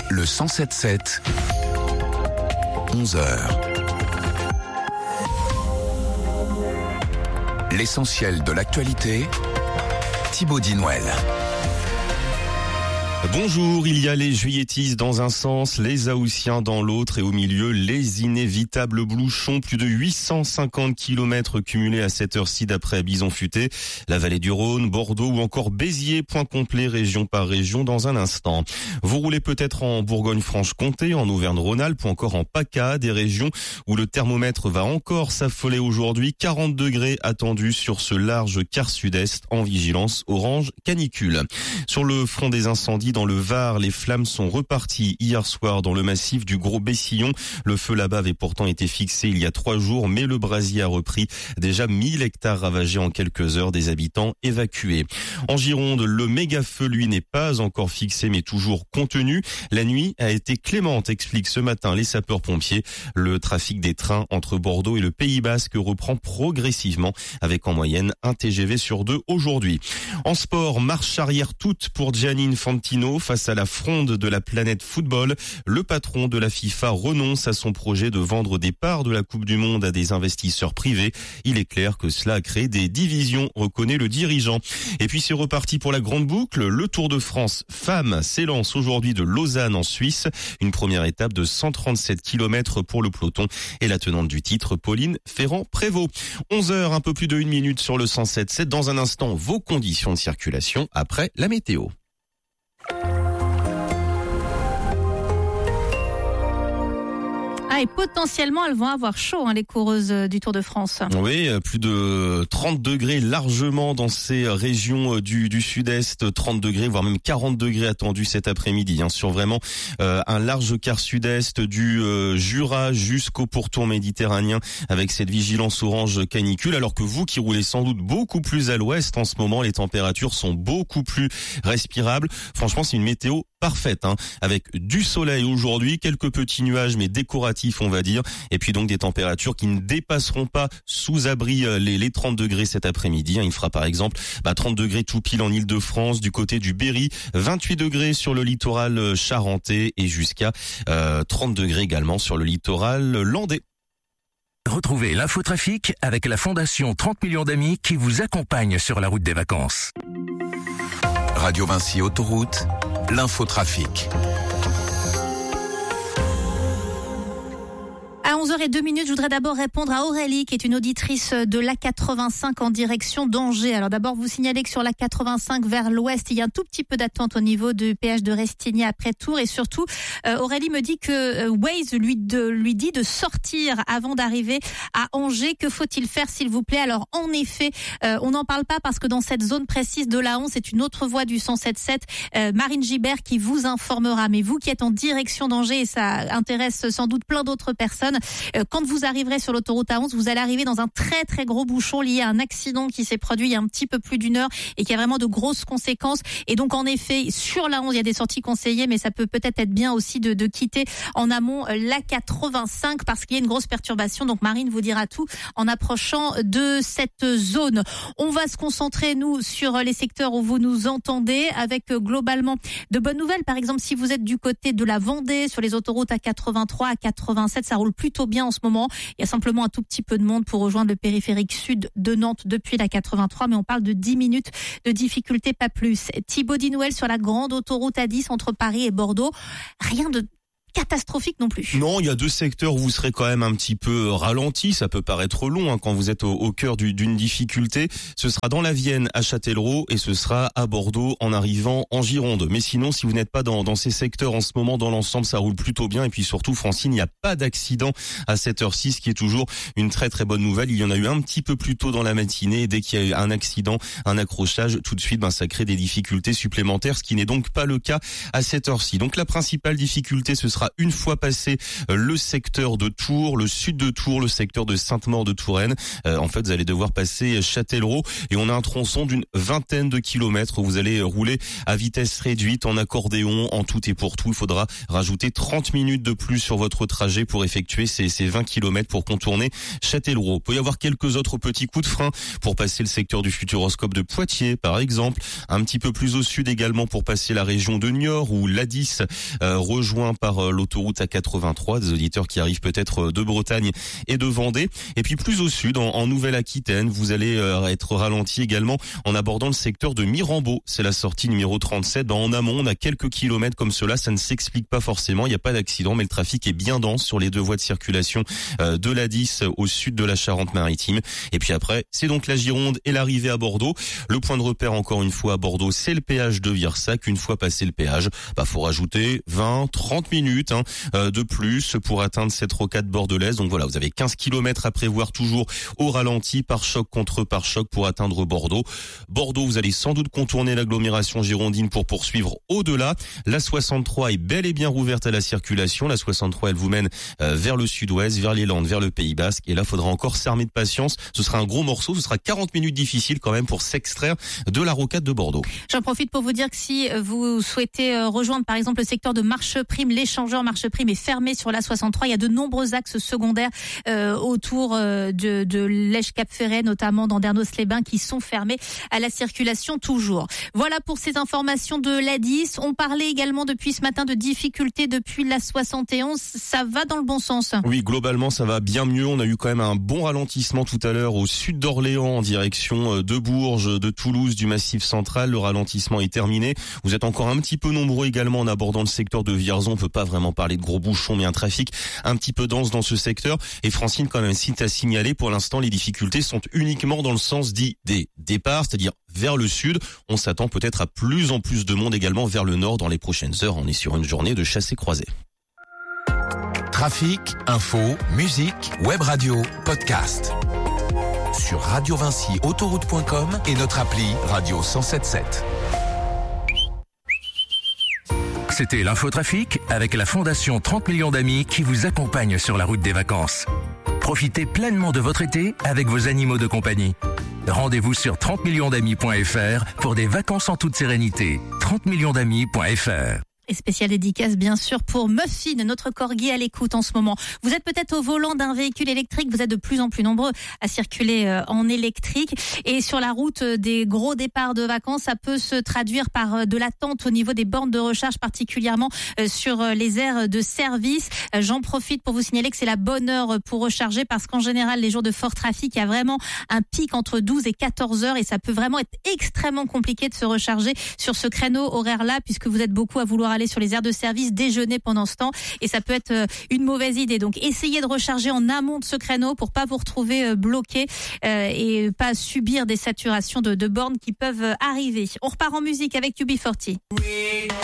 Le 107.7, 11h. L'essentiel de l'actualité, Thibaut Dinouel. Bonjour, il y a les juilletistes dans un sens, les Haussiens dans l'autre et au milieu, les inévitables bouchons. Plus de 850 km cumulés à cette heure-ci d'après Bison Futé, la vallée du Rhône, Bordeaux ou encore Béziers, point complet région par région dans un instant. Vous roulez peut-être en Bourgogne-Franche-Comté, en Auvergne-Rhône-Alpes ou encore en PACA, des régions où le thermomètre va encore s'affoler aujourd'hui. 40 degrés attendus sur ce large quart sud-est en vigilance orange canicule. Sur le front des incendies, dans le Var, les flammes sont reparties hier soir dans le massif du Gros Bessillon. Le feu là-bas avait pourtant été fixé il y a 3 jours, mais le brasier a repris. Déjà 1000 hectares ravagés en quelques heures, des habitants évacués. En Gironde, le méga-feu, lui, n'est pas encore fixé, mais toujours contenu. La nuit a été clémente, expliquent ce matin les sapeurs-pompiers. Le trafic des trains entre Bordeaux et le Pays Basque reprend progressivement, avec en moyenne un TGV sur 2 aujourd'hui. En sport, marche arrière toute pour Gianni Infantino. Face à la fronde de la planète football, le patron de la FIFA renonce à son projet de vendre des parts de la Coupe du Monde à des investisseurs privés. Il est clair que cela a créé des divisions, reconnaît le dirigeant. Et puis c'est reparti pour la grande boucle. Le Tour de France femmes s'élance aujourd'hui de Lausanne en Suisse. Une première étape de 137 km pour le peloton et la tenante du titre, Pauline Ferrand-Prévot. 11h, un peu plus de 1 minute sur le 107.7. Dans un instant, vos conditions de circulation après la météo. Et potentiellement, elles vont avoir chaud, les coureuses du Tour de France. Oui, plus de 30 degrés largement dans ces régions du sud-est, 30 degrés, voire même 40 degrés attendus cet après-midi, sur vraiment un large quart sud-est du Jura jusqu'au pourtour méditerranéen avec cette vigilance orange canicule, alors que vous qui roulez sans doute beaucoup plus à l'ouest en ce moment, les températures sont beaucoup plus respirables. Franchement, c'est une météo parfaite, avec du soleil aujourd'hui, quelques petits nuages mais décoratifs on va dire, et puis donc des températures qui ne dépasseront pas sous abri les 30 degrés cet après-midi. Il fera par exemple 30 degrés tout pile en Île-de-France du côté du Berry, 28 degrés sur le littoral charentais et jusqu'à 30 degrés également sur le littoral landais. Retrouvez l'infotrafic avec la Fondation 30 millions d'amis qui vous accompagne sur la route des vacances. Radio Vinci Autoroute, l'infotrafic. À 11h02, je voudrais d'abord répondre à Aurélie, qui est une auditrice de l'A85 en direction d'Angers. Alors d'abord, vous signalez que sur l'A85 vers l'ouest, il y a un tout petit peu d'attente au niveau du péage de Restigny après Tours. Et surtout, Aurélie me dit que Waze lui dit de sortir avant d'arriver à Angers. Que faut-il faire, s'il vous plaît? Alors en effet, on n'en parle pas parce que dans cette zone précise de l'A11, c'est une autre voie du 107.7, Marine Gibert, qui vous informera. Mais vous qui êtes en direction d'Angers, et ça intéresse sans doute plein d'autres personnes, quand vous arriverez sur l'autoroute A11, vous allez arriver dans un très très gros bouchon lié à un accident qui s'est produit il y a un petit peu plus d'1 heure et qui a vraiment de grosses conséquences. Et donc en effet, sur l'A11, il y a des sorties conseillées, mais ça peut peut-être être bien aussi de quitter en amont l'A85 parce qu'il y a une grosse perturbation. Donc Marine vous dira tout en approchant de cette zone. On va se concentrer, nous, sur les secteurs où vous nous entendez, avec globalement de bonnes nouvelles. Par exemple, si vous êtes du côté de la Vendée, sur les autoroutes A83, A87, ça roule plutôt bien en ce moment. Il y a simplement un tout petit peu de monde pour rejoindre le périphérique sud de Nantes depuis la 83, mais on parle de 10 minutes de difficulté, pas plus. Thibaut Dinouel sur la grande autoroute A10 entre Paris et Bordeaux. Rien de catastrophique non plus. Non, il y a 2 secteurs où vous serez quand même un petit peu ralenti. Ça peut paraître long quand vous êtes au cœur d'une difficulté. Ce sera dans la Vienne à Châtellerault et ce sera à Bordeaux en arrivant en Gironde. Mais sinon, si vous n'êtes pas dans ces secteurs en ce moment, dans l'ensemble, ça roule plutôt bien. Et puis surtout, Francine, il n'y a pas d'accident à cette heure-ci, ce qui est toujours une très très bonne nouvelle. Il y en a eu un petit peu plus tôt dans la matinée et dès qu'il y a eu un accident, un accrochage, tout de suite, ça crée des difficultés supplémentaires, ce qui n'est donc pas le cas à cette heure-ci. Donc la principale difficulté, ce sera sera une fois passé le secteur de Tours, le sud de Tours, le secteur de Sainte-Maure-de-Touraine. En fait, vous allez devoir passer Châtellerault et on a un tronçon d'une 20aine de kilomètres où vous allez rouler à vitesse réduite en accordéon, en tout et pour tout. Il faudra rajouter 30 minutes de plus sur votre trajet pour effectuer ces 20 kilomètres pour contourner Châtellerault. Il peut y avoir quelques autres petits coups de frein pour passer le secteur du Futuroscope de Poitiers, par exemple. Un petit peu plus au sud également pour passer la région de Niort ou l'A10, rejoint par l'autoroute A83. Des auditeurs qui arrivent peut-être de Bretagne et de Vendée. Et puis plus au sud, en Nouvelle-Aquitaine, vous allez être ralenti également en abordant le secteur de Mirambeau. C'est la sortie numéro 37. En amont, on a quelques kilomètres comme cela. Ça ne s'explique pas forcément. Il n'y a pas d'accident, mais le trafic est bien dense sur les deux voies de circulation de l'A10 au sud de la Charente-Maritime. Et puis après, c'est donc la Gironde et l'arrivée à Bordeaux. Le point de repère, encore une fois, à Bordeaux, c'est le péage de Virsac. Une fois passé le péage, faut rajouter 20, 30 minutes de plus pour atteindre cette rocade bordelaise. Donc voilà, vous avez 15 kilomètres à prévoir toujours au ralenti, par choc contre par choc pour atteindre Bordeaux. Bordeaux, vous allez sans doute contourner l'agglomération girondine pour poursuivre au-delà. La 63 est bel et bien rouverte à la circulation. La 63, elle vous mène vers le sud-ouest, vers les Landes, vers le Pays Basque. Et là, faudra encore s'armer de patience. Ce sera un gros morceau. Ce sera 40 minutes difficiles quand même pour s'extraire de la rocade de Bordeaux. J'en profite pour vous dire que si vous souhaitez rejoindre par exemple le secteur de Marcheprime, l'échangeur Marcheprime est fermé sur la 63. Il y a de nombreux axes secondaires autour de Lège-Cap-Ferret, notamment dans Dernos-les-Bains, qui sont fermés à la circulation toujours. Voilà pour ces informations de l'A10. On parlait également depuis ce matin de difficultés depuis la 71. Ça va dans le bon sens? Oui, globalement, ça va bien mieux. On a eu quand même un bon ralentissement tout à l'heure au sud d'Orléans en direction de Bourges, de Toulouse, du Massif central. Le ralentissement est terminé. Vous êtes encore un petit peu nombreux également en abordant le secteur de Vierzon. On peut pas vraiment parler de gros bouchons, mais un trafic un petit peu dense dans ce secteur. Et Francine, quand même, si t'as signalé, pour l'instant, les difficultés sont uniquement dans le sens dit des départs, c'est-à-dire vers le sud. On s'attend peut-être à plus en plus de monde également vers le nord dans les prochaines heures. On est sur une journée de chassé-croisé. Trafic, info, musique, web radio, podcast. Sur radiovincyautoroute.com et notre appli Radio 107.7. C'était l'infotrafic avec la Fondation 30 millions d'amis qui vous accompagne sur la route des vacances. Profitez pleinement de votre été avec vos animaux de compagnie. Rendez-vous sur 30millionsdamis.fr pour des vacances en toute sérénité. 30millionsdamis.fr. Et spéciale dédicace bien sûr pour Muffin, notre corgi à l'écoute en ce moment. Vous êtes peut-être au volant d'un véhicule électrique, vous êtes de plus en plus nombreux à circuler en électrique. Et sur la route des gros départs de vacances, ça peut se traduire par de l'attente au niveau des bornes de recharge, particulièrement sur les aires de service. J'en profite pour vous signaler que c'est la bonne heure pour recharger parce qu'en général, les jours de fort trafic, il y a vraiment un pic entre 12 et 14 heures et ça peut vraiment être extrêmement compliqué de se recharger sur ce créneau horaire-là puisque vous êtes beaucoup à vouloir aller sur les aires de service, déjeuner pendant ce temps et ça peut être une mauvaise idée. Donc essayez de recharger en amont de ce créneau pour pas vous retrouver bloqué et pas subir des saturations de bornes qui peuvent arriver. On repart en musique avec UB40.